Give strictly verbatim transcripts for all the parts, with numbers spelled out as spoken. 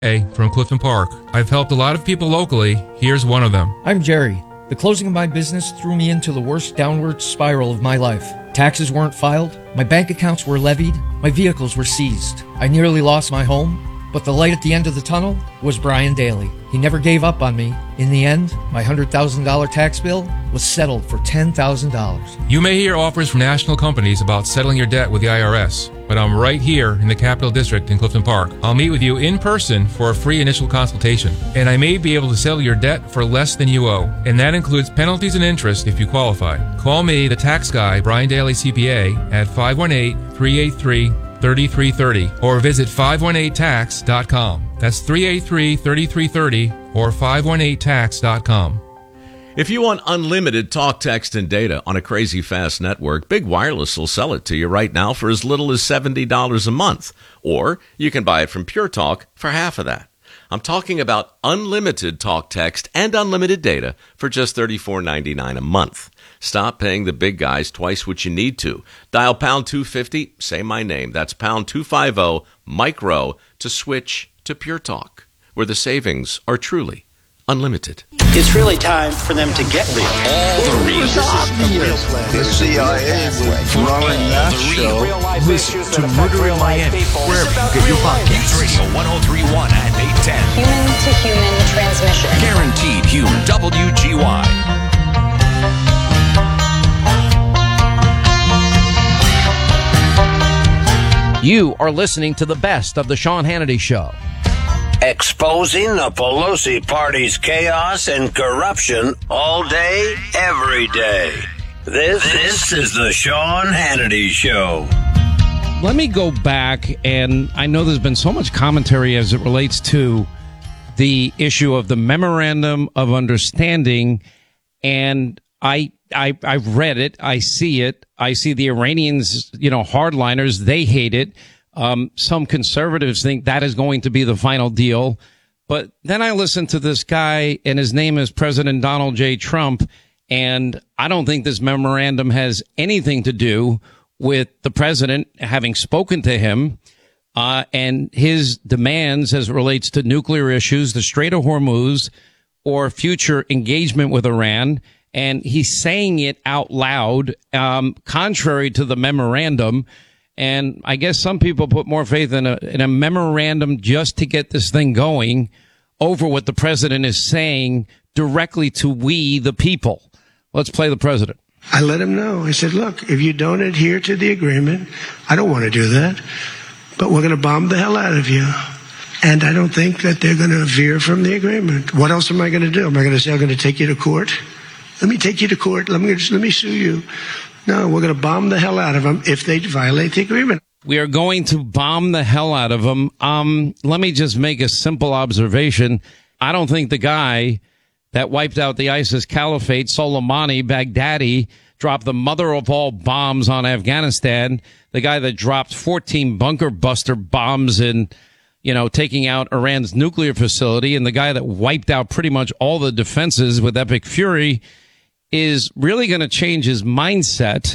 Hey, from Clifton Park. I've helped a lot of people locally. Here's one of them. I'm Jerry. The closing of my business threw me into the worst downward spiral of my life. Taxes weren't filed, my bank accounts were levied, my vehicles were seized. I nearly lost my home, but the light at the end of the tunnel was Brian Daly. He never gave up on me. In the end, my one hundred thousand dollars tax bill was settled for ten thousand dollars. You may hear offers from national companies about settling your debt with the I R S, but I'm right here in the Capital District in Clifton Park. I'll meet with you in person for a free initial consultation, and I may be able to settle your debt for less than you owe, and that includes penalties and interest if you qualify. Call me, the tax guy, Brian Daly C P A, at five one eight, three eight three, three three three zero or visit five one eight tax dot com. That's three eight three, three three three zero or five one eight tax dot com. If you want unlimited talk, text, and data on a crazy fast network, Big Wireless will sell it to you right now for as little as seventy dollars a month. Or you can buy it from Pure Talk for half of that. I'm talking about unlimited talk, text, and unlimited data for just thirty-four ninety-nine a month. Stop paying the big guys twice what you need to. Dial pound two fifty, say my name. That's pound two fifty, micro, to switch to Pure Talk, where the savings are truly unlimited. It's really time for them to get real. All the real. The C I A was running that show. Listen to Murder in Miami, wherever you get your podcasts. Radio ten thirty-one and eight ten. Human-to-human transmission. Guaranteed human. W G Y. You are listening to the best of the Sean Hannity Show. Exposing the Pelosi party's chaos and corruption all day, every day. This, this is the Sean Hannity Show. Let me go back, and I know there's been so much commentary as it relates to the issue of the Memorandum of Understanding, and I, I, I've read it, I see it, I see the Iranians, you know, hardliners, they hate it. Um, some conservatives think that is going to be the final deal. But then I listen to this guy, and his name is President Donald J. Trump, and I don't think this memorandum has anything to do with the president having spoken to him uh, and his demands as it relates to nuclear issues, the Strait of Hormuz, or future engagement with Iran. And he's saying it out loud, um, contrary to the memorandum. And I guess some people put more faith in a, in a memorandum just to get this thing going over what the president is saying directly to we, the people. Let's play the president. I let him know. I said, look, if you don't adhere to the agreement, I don't want to do that, but we're going to bomb the hell out of you. And I don't think that they're going to veer from the agreement. What else am I going to do? Am I going to say I'm going to take you to court? Let me take you to court. Let me, let me sue you. No, we're going to bomb the hell out of them if they violate the agreement. We are going to bomb the hell out of them. Um, let me just make a simple observation. I don't think the guy that wiped out the ISIS caliphate, Soleimani, Baghdadi, dropped the mother of all bombs on Afghanistan, the guy that dropped fourteen bunker buster bombs in, you know, taking out Iran's nuclear facility, and the guy that wiped out pretty much all the defenses with Epic Fury is really going to change his mindset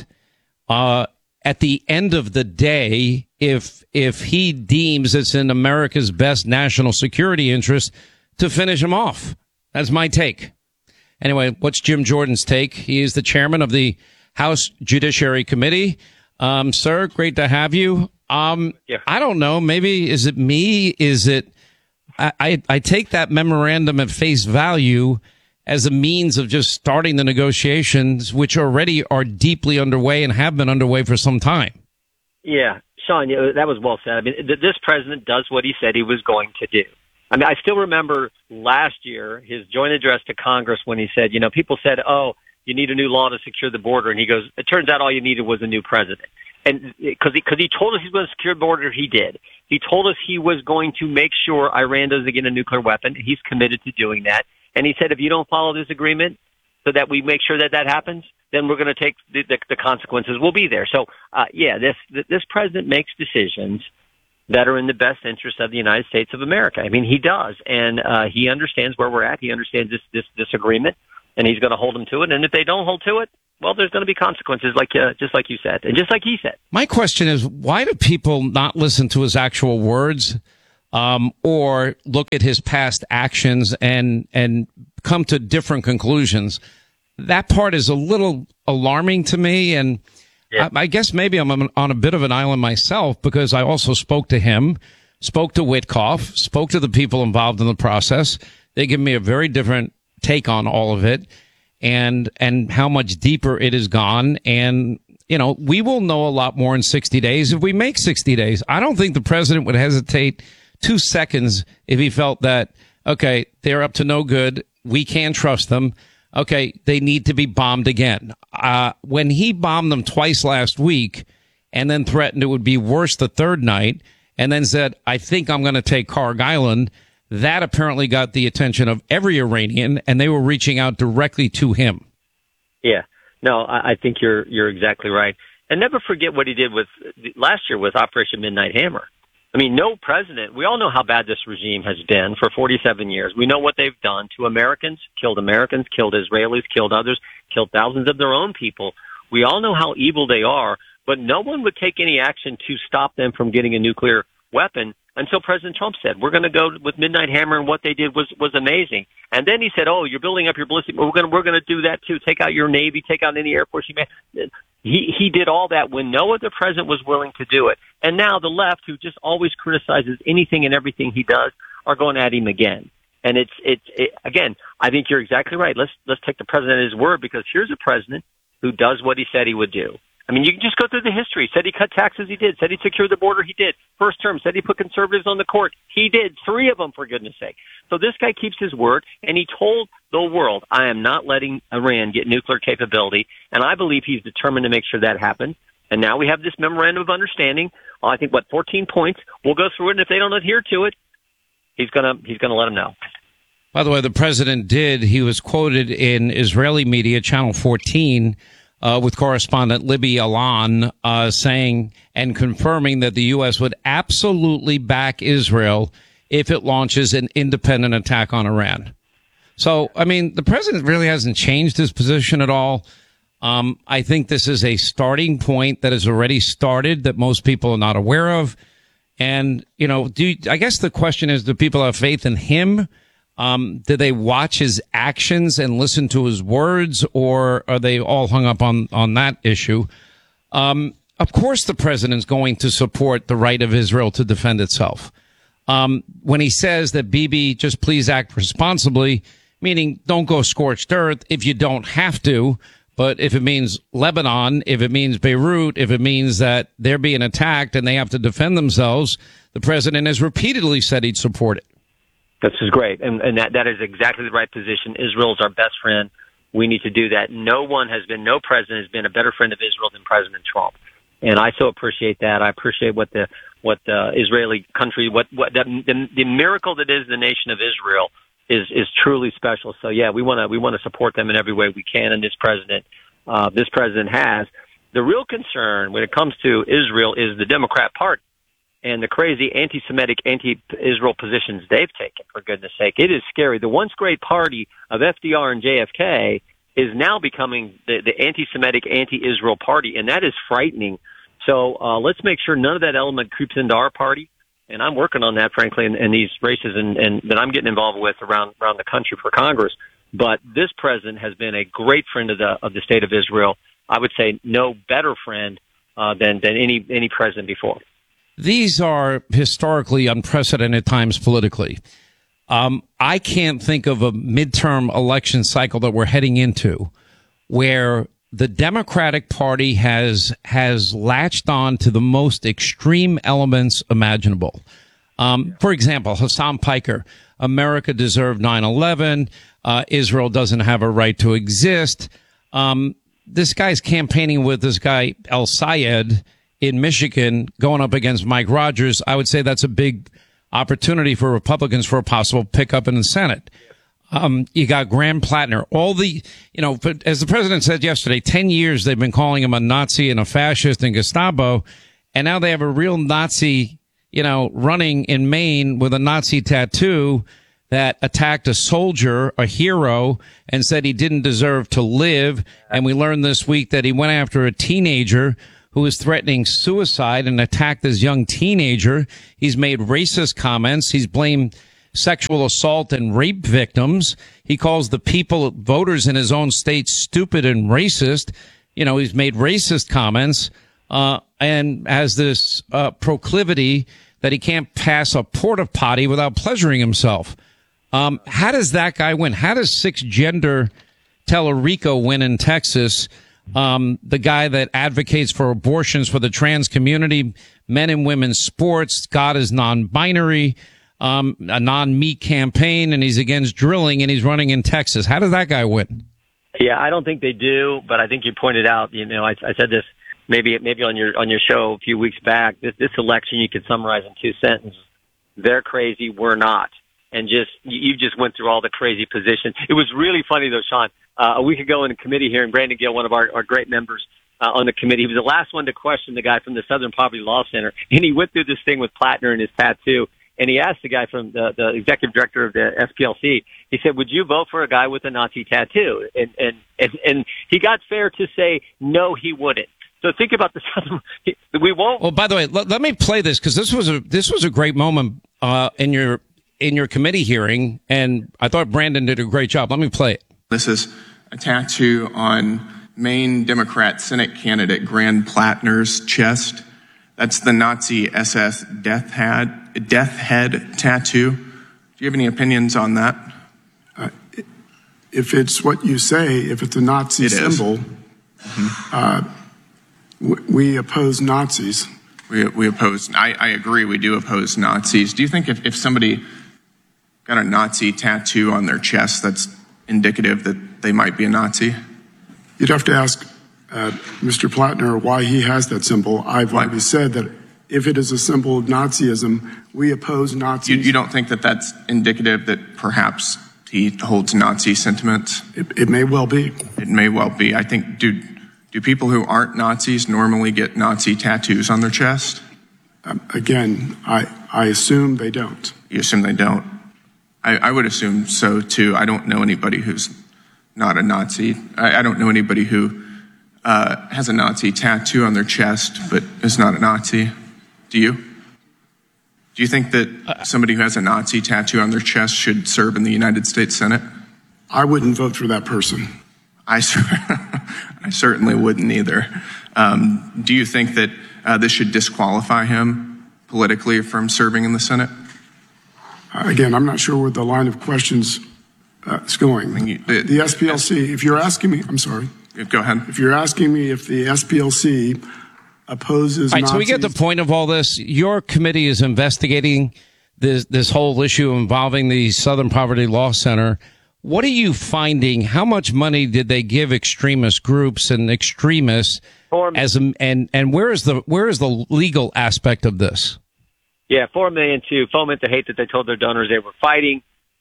uh at the end of the day if if he deems it's in America's best national security interest to finish him off. That's my take. Anyway, what's Jim Jordan's take? He is the chairman of the House Judiciary Committee. Um, sir, great to have you. Um, yeah. I don't know. Maybe is it me? Is it I, I, I take that memorandum at face value as a means of just starting the negotiations, which already are deeply underway and have been underway for some time. Yeah, Sean, you know, that was well said. I mean, th- this president does what he said he was going to do. I mean, I still remember last year, his joint address to Congress when he said, you know, people said, oh, you need a new law to secure the border. And he goes, it turns out all you needed was a new president. And because he, cause he told us he was going to secure the border, he did. He told us he was going to make sure Iran doesn't get a nuclear weapon. He's committed to doing that. And he said, if you don't follow this agreement so that we make sure that that happens, then we're going to take the, the, the consequences will be there. So, uh, yeah, this, this president makes decisions that are in the best interest of the United States of America. I mean, he does. And, uh, he understands where we're at. He understands this, this, this agreement, and he's going to hold them to it. And if they don't hold to it, well, there's going to be consequences, like, uh, just like you said, and just like he said. My question is, why do people not listen to his actual words? um, or look at his past actions and and come to different conclusions. That part is a little alarming to me, and yeah. I, I guess maybe I'm on a bit of an island myself because I also spoke to him, spoke to Witkoff, spoke to the people involved in the process. They give me a very different take on all of it, and and how much deeper it has gone. And you know, we will know a lot more in sixty days if we make sixty days. I don't think the president would hesitate two seconds if he felt that, okay, they're up to no good. We can't trust them. Okay, they need to be bombed again. Uh, when he bombed them twice last week and then threatened it would be worse the third night and then said, I think I'm going to take Kharg Island, that apparently got the attention of every Iranian, and they were reaching out directly to him. Yeah. No, I, I think you're you're exactly right. And never forget what he did with last year with Operation Midnight Hammer. I mean, no president, we all know how bad this regime has been for forty-seven years. We know what they've done to Americans, killed Americans, killed Israelis, killed others, killed thousands of their own people. We all know how evil they are, but no one would take any action to stop them from getting a nuclear weapon until President Trump said, we're going to go with Midnight Hammer, and what they did was, was amazing. And then he said, oh, you're building up your ballistic, we're going to, we're going to do that too. Take out your Navy, take out any Air Force you may. He, he did all that when no other president was willing to do it. And now the left, who just always criticizes anything and everything he does, are going at him again. And it's, it's, it, again, I think you're exactly right. Let's, let's take the president at his word, because here's a president who does what he said he would do. I mean, you can just go through the history. Said he cut taxes, he did. Said he secured the border, he did. First term, said he put conservatives on the court, he did. Three of them, for goodness sake. So this guy keeps his word, and he told the world, I am not letting Iran get nuclear capability, and I believe he's determined to make sure that happens. And now we have this memorandum of understanding. Uh, I think, what, fourteen points. We'll go through it, and if they don't adhere to it, he's gonna he's gonna let them know. By the way, the president did. He was quoted in Israeli media, Channel fourteen, Uh, with correspondent Libby Alan uh, saying and confirming that the U S would absolutely back Israel if it launches an independent attack on Iran. So, I mean, the president really hasn't changed his position at all. Um, I think this is a starting point that has already started that most people are not aware of. And, you know, do you, I guess the question is, do people have faith in him? Um, do they watch his actions and listen to his words, or are they all hung up on, on that issue? Um, of course, the president's going to support the right of Israel to defend itself. Um, when he says that Bibi, just please act responsibly, meaning don't go scorched earth if you don't have to. But if it means Lebanon, if it means Beirut, if it means that they're being attacked and they have to defend themselves, the president has repeatedly said he'd support it. This is great, and, and that, that is exactly the right position. Israel is our best friend. We need to do that. No one has been, no president has been a better friend of Israel than President Trump, and I so appreciate that. I appreciate what the what the Israeli country, what what the, the, the miracle that is the nation of Israel is is truly special. So yeah, we want to we want to support them in every way we can, and this president, uh, this president has. The real concern when it comes to Israel is the Democrat Party and the crazy anti-Semitic, anti-Israel positions they've taken, for goodness sake. It is scary. The once great party of F D R and J F K is now becoming the, the anti-Semitic, anti-Israel party, and that is frightening. So uh, let's make sure none of that element creeps into our party, and I'm working on that, frankly, in, in these races and, and that I'm getting involved with around around the country for Congress. But this president has been a great friend of the of the state of Israel. I would say no better friend uh, than than any any president before. These are historically unprecedented times politically. Um, I can't think of a midterm election cycle that we're heading into where the Democratic Party has has latched on to the most extreme elements imaginable. Um, for example, Hassan Piker, America deserved nine eleven. Uh, Israel doesn't have a right to exist. Um, this guy's campaigning with this guy, El Sayed, in Michigan, going up against Mike Rogers. I would say that's a big opportunity for Republicans for a possible pickup in the Senate. Um, you got Graham Plattner. All the, you know, as the president said yesterday, ten years they've been calling him a Nazi and a fascist and Gestapo, and now they have a real Nazi, you know, running in Maine with a Nazi tattoo that attacked a soldier, a hero, and said he didn't deserve to live. And we learned this week that he went after a teenager who is threatening suicide and attacked this young teenager. He's made racist comments. He's blamed sexual assault and rape victims. He calls the people, voters in his own state, stupid and racist. You know, he's made racist comments, uh, and has this, uh, proclivity that he can't pass a porta potty without pleasuring himself. Um, how does that guy win? How does six gender Tellerico win in Texas? Um, the guy that advocates for abortions for the trans community, men and women's sports, God is non-binary, um, a non-meat campaign, and he's against drilling, and he's running in Texas. How does that guy win? Yeah, I don't think they do, but I think you pointed out, you know, I, I said this maybe maybe on your on your show a few weeks back. This this election you could summarize in two sentences: they're crazy, we're not. And just you just went through all the crazy positions. It was really funny though, Sean. Uh, a week ago in a committee here, and Brandon Gill, one of our, our great members uh, on the committee, he was the last one to question the guy from the Southern Poverty Law Center, and he went through this thing with Plattner and his tattoo. And he asked the guy from the, the executive director of the S P L C, he said, would you vote for a guy with a Nazi tattoo? And, and, and, and he got fair to say, no, he wouldn't. So think about this. We won't. Well, by the way, let, let me play this because this was a, this was a great moment, uh, in your, in your committee hearing. And I thought Brandon did a great job. Let me play it. This is a tattoo on Maine Democrat Senate candidate Grand Plattner's chest. That's the Nazi S S death head, death head tattoo. Do you have any opinions on that? Uh, if it's what you say, if it's a Nazi it symbol, mm-hmm. uh, w- we oppose Nazis. We, we oppose, I, I agree, we do oppose Nazis. Do you think if, if somebody got a Nazi tattoo on their chest, that's indicative that they might be a Nazi? You'd have to ask Uh, Mister Plattner why he has that symbol. I've Why? always said that if it is a symbol of Nazism, we oppose Nazis. You, you don't think that that's indicative that perhaps he holds Nazi sentiments? It, it may well be. It may well be. I think, do, do people who aren't Nazis normally get Nazi tattoos on their chest? Um, again, I, I assume they don't. You assume they don't? I, I would assume so, too. I don't know anybody who's not a Nazi. I, I don't know anybody who Uh, has a Nazi tattoo on their chest, but is not a Nazi. Do you? Do you think that somebody who has a Nazi tattoo on their chest should serve in the United States Senate? I wouldn't vote for that person. I, I certainly wouldn't either. Um, do you think that uh, this should disqualify him politically from serving in the Senate? Uh, again, I'm not sure where the line of questions uh, is going. I mean, the, the S P L C, if you're asking me, I'm sorry. Go ahead. If you're asking me if the S P L C opposes all right, Nazis, so we get the point of all this. Your committee is investigating this this whole issue involving the Southern Poverty Law Center. What are you finding? How much money did they give extremist groups and extremists? As a, and and where is the where is the legal aspect of this? Yeah, four million to foment the hate that they told their donors they were fighting.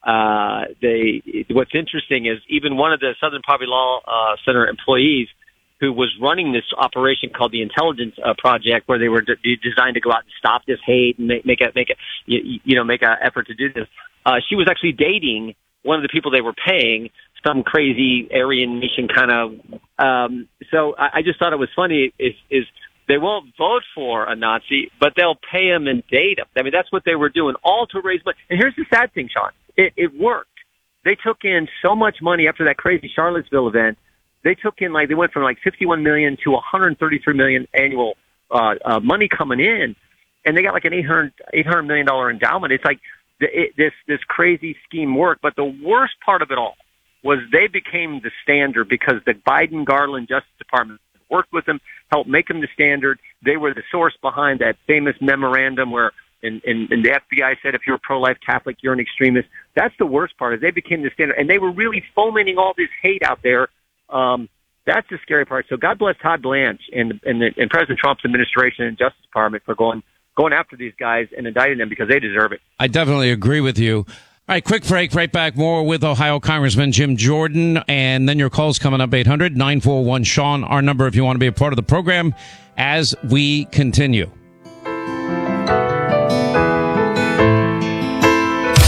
Uh, they, what's interesting is even one of the Southern Poverty Law uh, Center employees who was running this operation called the Intelligence uh, Project, where they were de- designed to go out and stop this hate and make, make a, make a, you, you know, make an effort to do this. Uh, she was actually dating one of the people they were paying, some crazy Aryan Nation kind of, um, so I, I just thought it was funny is, is they won't vote for a Nazi, but they'll pay him and date him. I mean, that's what they were doing, all to raise money. And here's the sad thing, Sean. It, it worked. They took in so much money after that crazy Charlottesville event. They took in like they went from like fifty-one million to one hundred thirty-three million annual uh, uh, money coming in, and they got like an eight hundred million dollar endowment. It's like the, it, this this crazy scheme worked. But the worst part of it all was they became the standard because the Biden Garland Justice Department worked with them, helped make them the standard. They were the source behind that famous memorandum where. And, and, and the F B I said, if you're a pro-life Catholic, you're an extremist. That's the worst part, is they became the standard. And they were really fomenting all this hate out there. Um, that's the scary part. So God bless Todd Blanche and, and, the, and President Trump's administration and Justice Department for going going after these guys and indicting them because they deserve it. I definitely agree with you. All right, quick break, right back. More with Ohio Congressman Jim Jordan. And then your calls coming up, eight hundred nine four one Sean, our number if you want to be a part of the program as we continue. The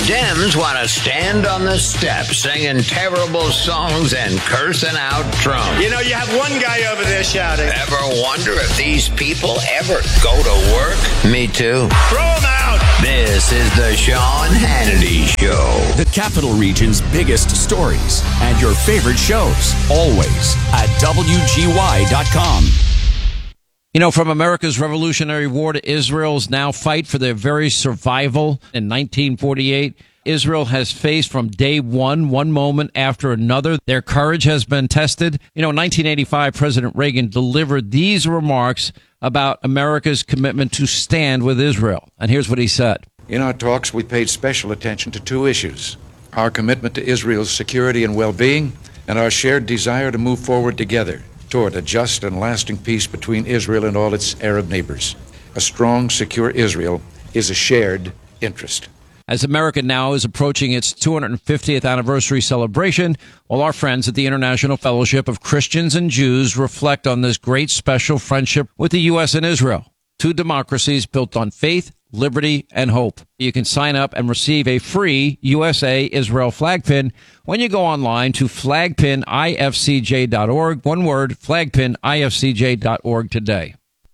Dems want to stand on the steps singing terrible songs and cursing out Trump. You know, you have one guy over there shouting. Ever wonder if these people ever go to work? Me too. Throw them out. This is the Sean Hannity Show. The Capital Region's biggest stories and your favorite shows, always at W G Y dot com. You know, from America's Revolutionary War to Israel's now fight for their very survival in nineteen forty-eight, Israel has faced from day one, one moment after another. Their courage has been tested. You know, in nineteen eighty-five, President Reagan delivered these remarks about America's commitment to stand with Israel. And here's what he said. In our talks, we paid special attention to two issues: our commitment to Israel's security and well-being, and our shared desire to move forward together toward a just and lasting peace between Israel and all its Arab neighbors. A strong, secure Israel is a shared interest. As America now is approaching its two hundred fiftieth anniversary celebration, all our friends at the International Fellowship of Christians and Jews reflect on this great special friendship with the U S and Israel, two democracies built on faith, liberty, and hope. You can sign up and receive a free U S A Israel flag pin when you go online to flag pin I F C J dot org. One word, flag pin I F C J dot org today.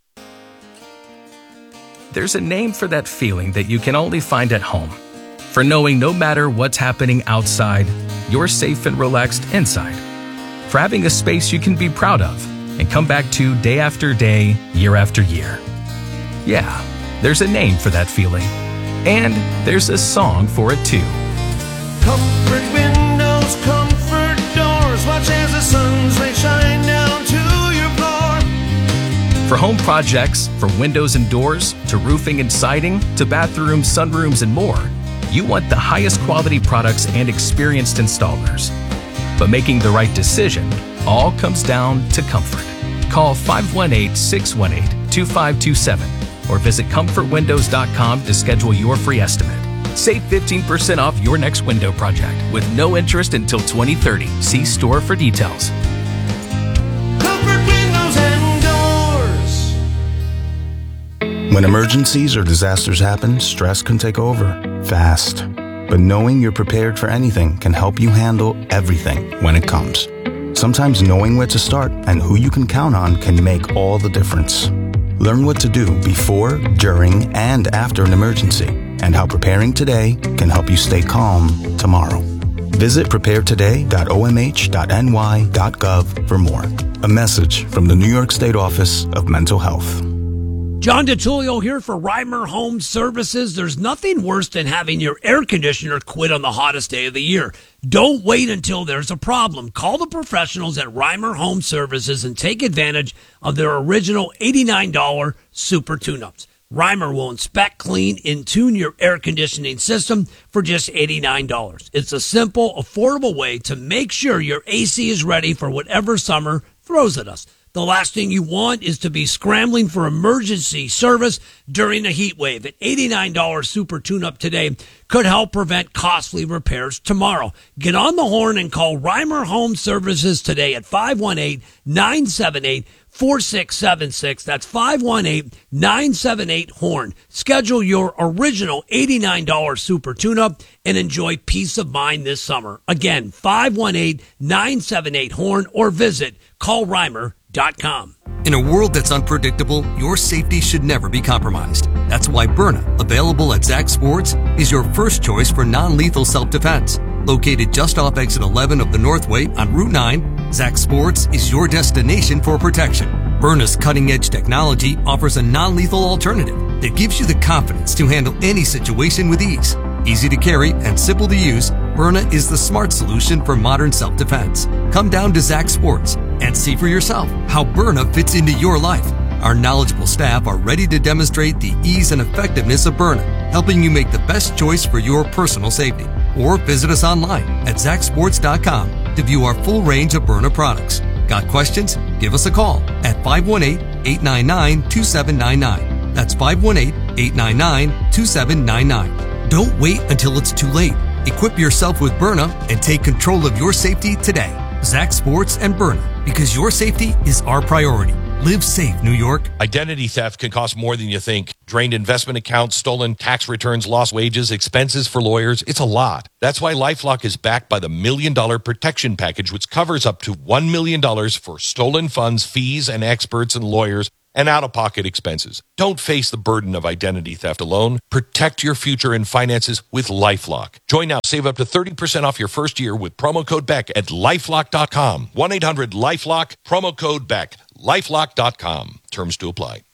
There's a name for that feeling that you can only find at home. For knowing no matter what's happening outside, you're safe and relaxed inside. For having a space you can be proud of and come back to day after day, year after year. Yeah, there's a name for that feeling. And there's a song for it too. Comfort windows, comfort doors, watch as the sun's rays shine down to your floor. For home projects, from windows and doors, to roofing and siding, to bathrooms, sunrooms, and more, you want the highest quality products and experienced installers. But making the right decision all comes down to comfort. Call five one eight, six one eight, two five two seven or visit comfort windows dot com to schedule your free estimate. Save fifteen percent off your next window project with no interest until twenty thirty. See store for details. Comfort windows and doors. When emergencies or disasters happen, stress can take over fast. But knowing you're prepared for anything can help you handle everything when it comes. Sometimes knowing where to start and who you can count on can make all the difference. Learn what to do before, during, and after an emergency, and how preparing today can help you stay calm tomorrow. Visit prepare today dot O M H dot N Y dot gov for more. A message from the New York State Office of Mental Health. John DiTullio here for Reimer Home Services. There's nothing worse than having your air conditioner quit on the hottest day of the year. Don't wait until there's a problem. Call the professionals at Reimer Home Services and take advantage of their original eighty-nine dollars super tune-ups. Reimer will inspect, clean, and tune your air conditioning system for just eighty-nine dollars. It's a simple, affordable way to make sure your A C is ready for whatever summer throws at us. The last thing you want is to be scrambling for emergency service during a heat wave. An eighty-nine dollars super tune-up today could help prevent costly repairs tomorrow. Get on the horn and call Reimer Home Services today at five one eight, nine seven eight, four six seven six. That's five one eight, nine seven eight, HORN. Schedule your original eighty-nine dollars super tune-up and enjoy peace of mind this summer. Again, five one eight, nine seven eight, HORN or visit call reimer dot com. In a world that's unpredictable, your safety should never be compromised. That's why Byrna, available at Zach Sports, is your first choice for non-lethal self-defense. Located just off exit eleven of the Northway on Route nine, Zach Sports is your destination for protection. Byrna's cutting-edge technology offers a non-lethal alternative that gives you the confidence to handle any situation with ease. Easy to carry and simple to use, Byrna is the smart solution for modern self-defense. Come down to Zach Sports and see for yourself how Byrna fits into your life. Our knowledgeable staff are ready to demonstrate the ease and effectiveness of Byrna, helping you make the best choice for your personal safety. Or visit us online at zach sports dot com to view our full range of Byrna products. Got questions? Give us a call at five one eight, eight nine nine, two seven nine nine. That's five one eight, eight nine nine, two seven nine nine. Don't wait until it's too late. Equip yourself with Byrna and take control of your safety today. Zach Sports and Byrna, because your safety is our priority. Live safe, New York. Identity theft can cost more than you think. Drained investment accounts, stolen tax returns, lost wages, expenses for lawyers. It's a lot. That's why LifeLock is backed by the Million Dollar Protection Package, which covers up to one million dollars for stolen funds, fees, and experts and lawyers, and out-of-pocket expenses. Don't face the burden of identity theft alone. Protect your future and finances with LifeLock. Join now. Save up to thirty percent off your first year with promo code Beck at lifelock dot com. one eight hundred lifelock, promo code Beck. lifelock dot com. Terms to apply.